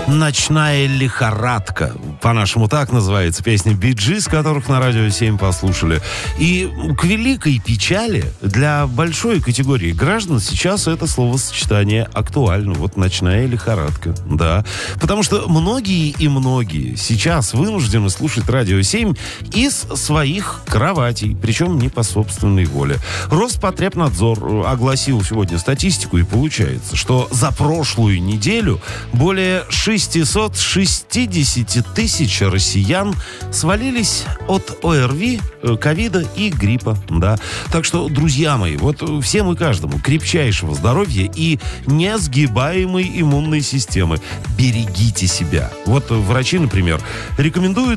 «Ночная лихорадка». По-нашему так называется песня Bee Gees, которых на Радио 7 послушали. И к великой печали для большой категории граждан сейчас это словосочетание актуально. Вот «ночная лихорадка». Да. Потому что многие сейчас вынуждены слушать Радио 7 из своих кроватей. Причем не по собственной воле. Роспотребнадзор огласил сегодня статистику, и получается, что за прошлую неделю более 660 тысяч россиян свалились от ОРВИ, ковида и гриппа. Да. Так что, друзья мои, вот всем и каждому крепчайшего здоровья и несгибаемой иммунной системы. Берегите себя. Вот врачи, например, рекомендуют